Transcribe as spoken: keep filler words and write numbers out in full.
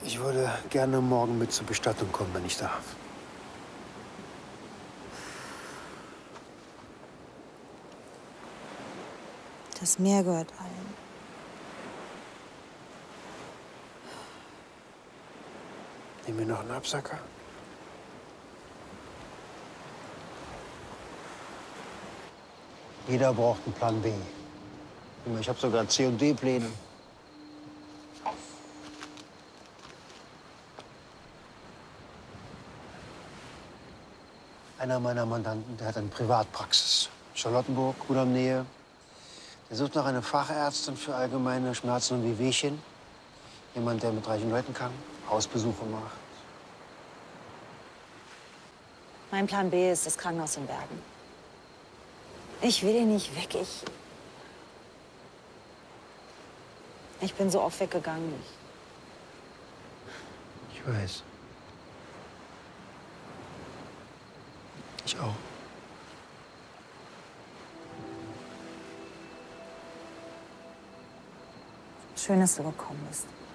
Ich würde gerne morgen mit zur Bestattung kommen, wenn ich darf. Das Meer gehört allen. Nehmen wir noch einen Absacker? Jeder braucht einen Plan B. Ich habe sogar C und D-Pläne. Einer meiner Mandanten, der hat eine Privatpraxis. Charlottenburg, Kudamm-Nähe. Der sucht nach einer Fachärztin für allgemeine Schmerzen und Wehwehchen. Jemand, der mit reichen Leuten kann, Hausbesuche macht. Mein Plan B ist das Krankenhaus in Bergen. Ich will hier nicht weg. Ich, ich bin so oft weggegangen. Ich, Ich weiß. Ich auch. schön, dass du gekommen bist.